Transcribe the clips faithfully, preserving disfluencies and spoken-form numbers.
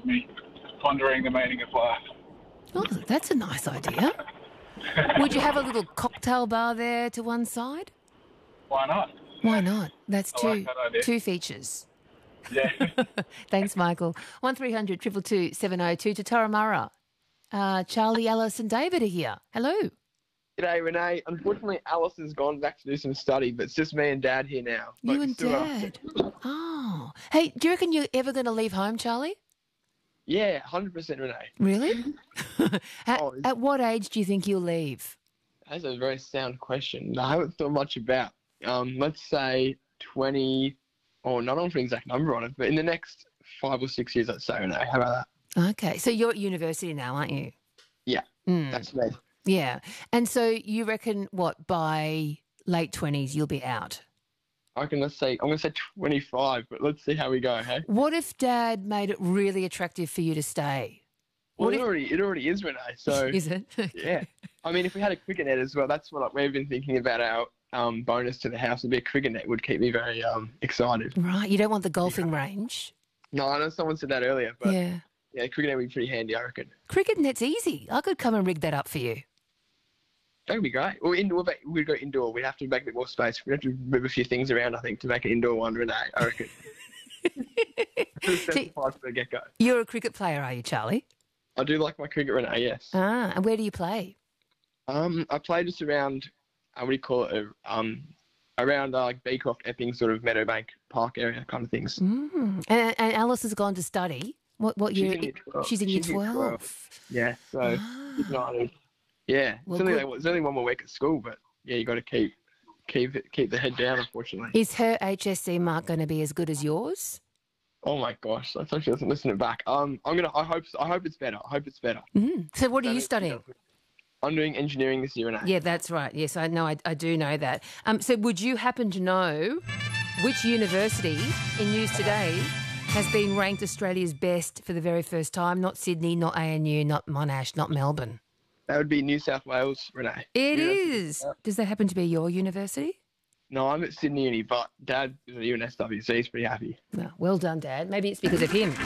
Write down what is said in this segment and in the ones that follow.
of me pondering the meaning of life. Oh, that's a nice idea. Would you have a little cocktail bar there to one side? Why not? Why not? That's I two like that idea. two features. Yeah. Thanks, Michael. one three hundred two two two seven oh two to Torramurra. Uh, Charlie, Alice and David are here. Hello. G'day, Renee. Unfortunately, Alice has gone back to do some study, but it's just me and Dad here now. But You and still, uh, Dad. Oh. Hey, do you reckon you're ever going to leave home, Charlie? yeah, one hundred percent, Renee. Really? at, Oh, it's- at what age do you think you'll leave? That's a very sound question. I haven't thought much about. Um, let's say twenty, or not on an exact number on it, but in the next five or six years, I'd say, Renee. How about that? Okay. So you're at university now, aren't you? Yeah, Mm. that's me. Yeah. And so you reckon, what, by late twenties you'll be out? I reckon, let's say, I'm going to say twenty-five, but let's see how we go, hey? What if Dad made it really attractive for you to stay? Well, What it if- already, it already is, Renee, so... Is it? Yeah. I mean, if we had a cricket net as well, that's what we've been thinking about. Our um, bonus to the house would be a cricket net. Would keep me very um, excited. Right. You don't want the golfing range? No, I know someone said that earlier, but yeah, Yeah. cricket net would be pretty handy, I reckon. Cricket net's easy. I could come and rig that up for you. That would be great. Well, indoor, but we'd go indoor. We'd have to make a bit more space. We'd have to move a few things around, I think, to make an indoor one, Renee, I reckon. Specified for the get-go. You're a cricket player, are you, Charlie? I do like my cricket, Renee, yes. Ah, and where do you play? Um, I play just around, uh, what do you call it, uh, um, around uh, like Beecroft, Epping, sort of Meadowbank Park area kind of things. Mm. And, and Alice has gone to study. What what She's year? in year twelve. She's in year She's in year twelve. Yeah, so Ah. excited. Yeah, Well, it's, only, good. like, it's only one more week at school, but yeah, you got to keep keep it, keep the head down. Unfortunately. Is her H S C mark going to be as good as yours? Oh my gosh, I thought she wasn't listening back. Um, I'm gonna. I hope. I hope it's better. I hope it's better. Mm. So what are you studying? I'm doing engineering this year, and Yeah, that's right. Yes, I know. I, I do know that. Um, so would you happen to know which university in news today has been ranked Australia's best for the very first time? Not Sydney, not A N U, not Monash, not Melbourne. that would be New South Wales, Renee. It Yeah. is. Does that happen to be your university? No, I'm at Sydney Uni, but Dad is at U N S W, so he's pretty happy. No. Well done, Dad. Maybe it's because of him.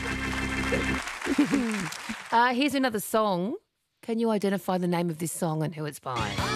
uh, here's another song. Can you identify the name of this song and who it's by?